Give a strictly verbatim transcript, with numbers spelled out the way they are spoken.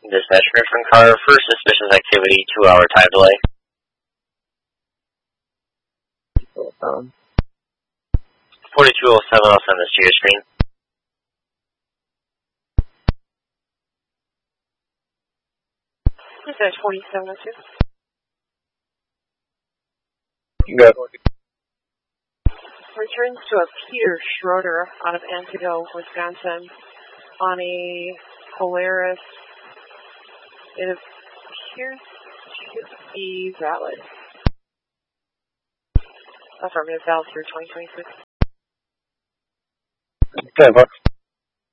Dispatch Griffin car for suspicious activity, two hour time delay. Um, forty-two oh seven, I'll send this to your screen. Dispatch forty-seven oh two. Good. Returns to a Peter Schroeder out of Antigo, Wisconsin on a Polaris. It appears to be valid. Affirmative, valid through twenty twenty-six. Good.